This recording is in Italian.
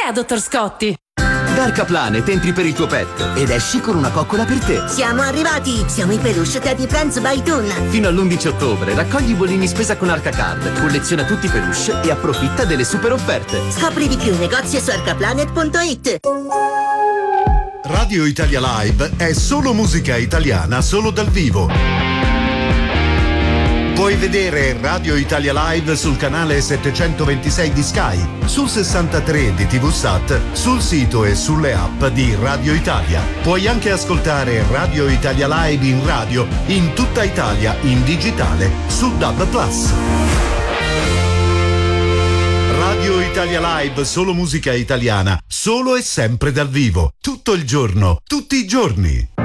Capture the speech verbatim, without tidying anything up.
è, dottor Scotti? Da Arcaplanet entri per il tuo pet ed esci con una coccola per te. Siamo arrivati! Siamo i Peluche Teddy Friends by Toon. Fino all'undici ottobre raccogli i bollini spesa con Arcacard, colleziona tutti i peluche e approfitta delle super offerte. Scopri di più in negozi su arcaplanet punto it. Radio Italia Live è solo musica italiana, solo dal vivo. Puoi vedere Radio Italia Live sul canale settecentoventisei di Sky, sul sessantatré di T V Sat, sul sito e sulle app di Radio Italia. Puoi anche ascoltare Radio Italia Live in radio in tutta Italia in digitale su D A B plus. Radio Italia Live, solo musica italiana, solo e sempre dal vivo, tutto il giorno, tutti i giorni.